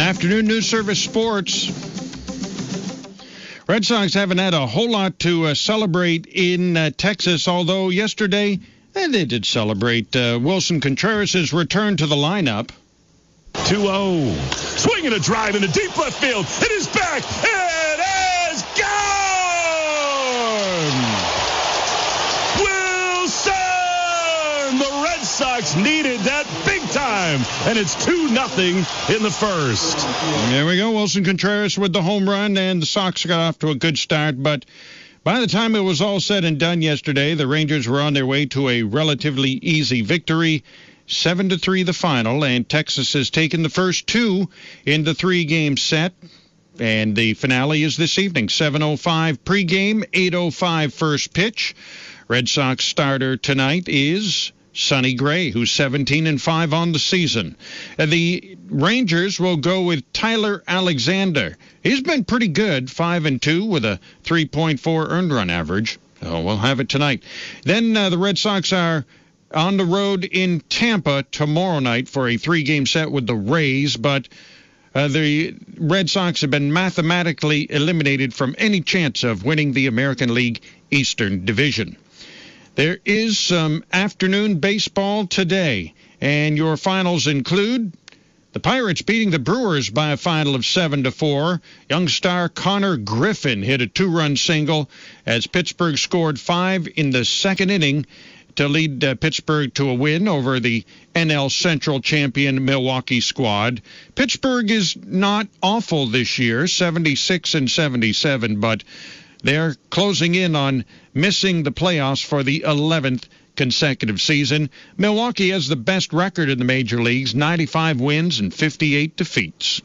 Afternoon News Service Sports. Red Sox haven't had a whole lot to celebrate in Texas, although yesterday they did celebrate Wilson Contreras' return to the lineup. 2-0. Swinging a drive into deep left field. It is back. It is gone! Wilson! The Red Sox needed that big time, and it's 2-0 in the first. There we go. Wilson Contreras with the home run, and the Sox got off to a good start, but by the time it was all said and done yesterday, the Rangers were on their way to a relatively easy victory. 7-3 the final, and Texas has taken the first two in the three-game set. And the finale is this evening, 7:05 pregame, 8:05 first pitch. Red Sox starter tonight is Sonny Gray, who's 17-5 on the season. The Rangers will go with Tyler Alexander. He's been pretty good, 5-2 with a 3.4 earned run average. So we'll have it tonight. Then the Red Sox are on the road in Tampa tomorrow night for a three-game set with the Rays, but the Red Sox have been mathematically eliminated from any chance of winning the American League Eastern Division. There is some afternoon baseball today, and your finals include the Pirates beating the Brewers by a final of 7-4. Young star Connor Griffin hit a two-run single as Pittsburgh scored 5 in the second inning to lead Pittsburgh to a win over the NL Central champion Milwaukee squad. Pittsburgh is not awful this year, 76-77, but they're closing in on missing the playoffs for the 11th consecutive season. Milwaukee has the best record in the major leagues, 95 wins and 58 defeats.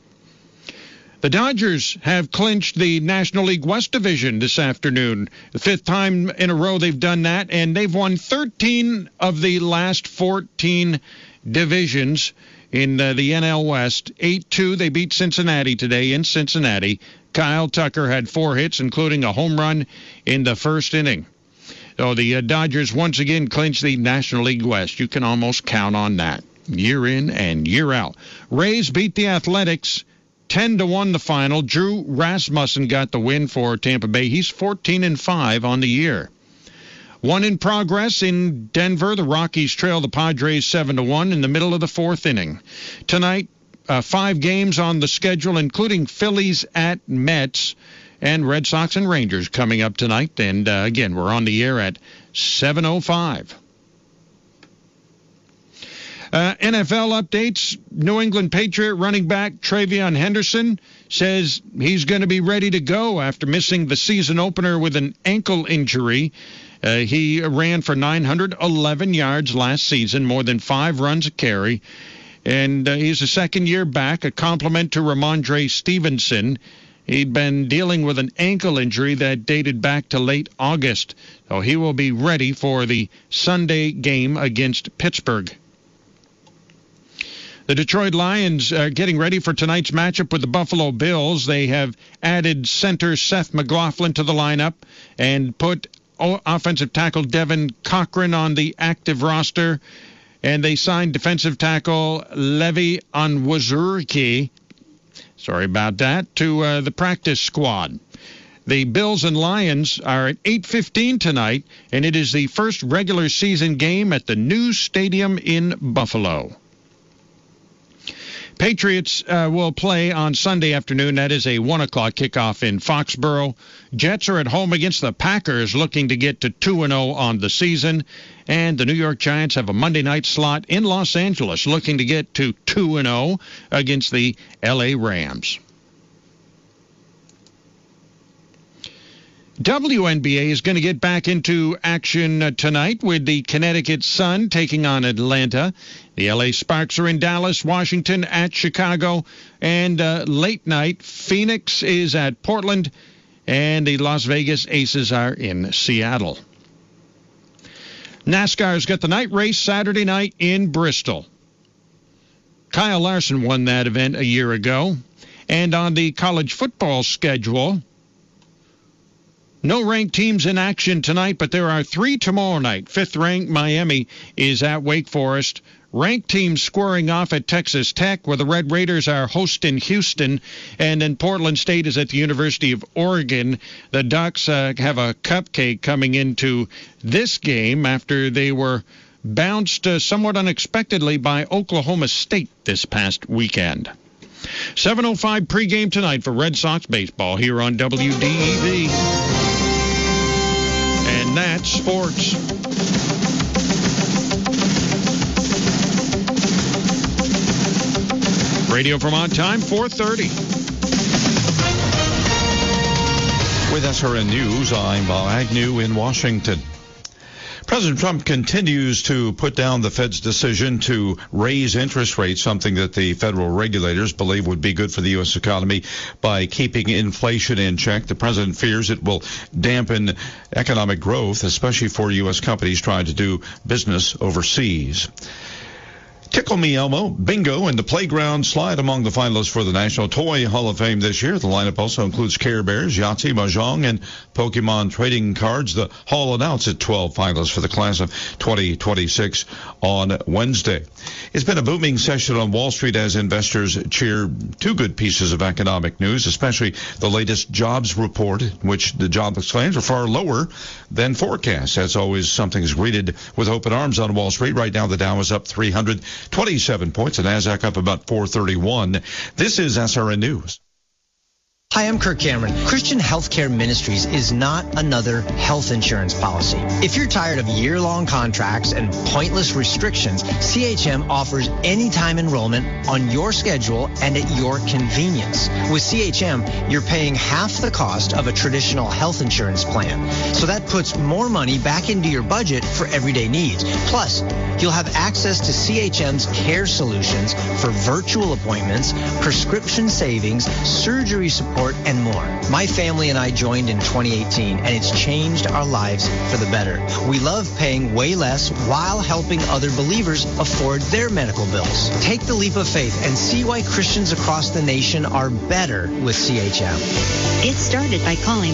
The Dodgers have clinched the National League West Division this afternoon. The fifth time in a row they've done that, and they've won 13 of the last 14 divisions in the NL West. 8-2, they beat Cincinnati today in Cincinnati. Kyle Tucker had 4 hits, including a home run in the first inning. So the Dodgers once again clinched the National League West. You can almost count on that, year in and year out. Rays beat the Athletics 10-1 the final. Drew Rasmussen got the win for Tampa Bay. He's 14-5 on the year. One in progress in Denver. The Rockies trail the Padres 7-1 in the middle of the fourth inning. Tonight, 5 games on the schedule, including Phillies at Mets and Red Sox and Rangers coming up tonight. And again, we're on the air at 7:05. NFL updates. New England Patriot running back Travion Henderson says he's going to be ready to go after missing the season opener with an ankle injury. He ran for 911 yards last season, more than 5 runs a carry. And he's a second-year back, a compliment to Ramondre Stevenson. He'd been dealing with an ankle injury that dated back to late August. So he will be ready for the Sunday game against Pittsburgh. The Detroit Lions are getting ready for tonight's matchup with the Buffalo Bills. They have added center Seth McLaughlin to the lineup and put offensive tackle Devin Cochran on the active roster. And they signed defensive tackle Levi Onwuzurike, sorry about that, to the practice squad. The Bills and Lions are at 8:15 tonight, and it is the first regular season game at the new stadium in Buffalo. Patriots will play on Sunday afternoon. That is a 1 o'clock kickoff in Foxborough. Jets are at home against the Packers, looking to get to 2-0 on the season. And the New York Giants have a Monday night slot in Los Angeles, looking to get to 2-0 against the L.A. Rams. WNBA is going to get back into action tonight with the Connecticut Sun taking on Atlanta. The LA Sparks are in Dallas, Washington at Chicago, and late night, Phoenix is at Portland, and the Las Vegas Aces are in Seattle. NASCAR's got the night race Saturday night in Bristol. Kyle Larson won that event a year ago. And on the college football schedule, no ranked teams in action tonight, but there are 3 tomorrow night. 5th-ranked Miami is at Wake Forest. ranked teams squaring off at Texas Tech, where the Red Raiders are hosting Houston, and then Portland State is at the University of Oregon. The Ducks have a cupcake coming into this game after they were bounced somewhat unexpectedly by Oklahoma State this past weekend. 7:05 pregame tonight for Red Sox baseball here on WDEV. And that's sports. Radio Vermont time, 4:30. With SRN News, I'm Bob Agnew in Washington. President Trump continues to put down the Fed's decision to raise interest rates, something that the federal regulators believe would be good for the U.S. economy by keeping inflation in check. The president fears it will dampen economic growth, especially for U.S. companies trying to do business overseas. Tickle Me Elmo, Bingo, and the Playground slide among the finalists for the National Toy Hall of Fame this year. The lineup also includes Care Bears, Yahtzee, Mahjong, and Pokemon trading cards. The Hall announced its 12 finalists for the class of 2026 on Wednesday. It's been a booming session on Wall Street as investors cheer two good pieces of economic news, especially the latest jobs report, in which the jobless claims are far lower than forecast. As always, something's greeted with open arms on Wall Street. Right now, the Dow is up 327 points, and NASDAQ up about 431. This is SRN News. Hi, I'm Kirk Cameron. Christian Healthcare Ministries is not another health insurance policy. If you're tired of year-long contracts and pointless restrictions, CHM offers anytime enrollment on your schedule and at your convenience. With CHM, you're paying half the cost of a traditional health insurance plan. So that puts more money back into your budget for everyday needs. Plus, you'll have access to CHM's care solutions for virtual appointments, prescription savings, surgery support, and more. My family and I joined in 2018, and it's changed our lives for the better. We love paying way less while helping other believers afford their medical bills. Take the leap of faith and see why Christians across the nation are better with CHM. Get started by calling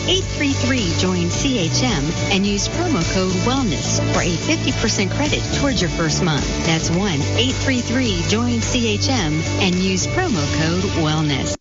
1-833-JOIN-CHM and use promo code WELLNESS for a 50% credit towards your first month. That's 1-833-JOIN-CHM and use promo code WELLNESS.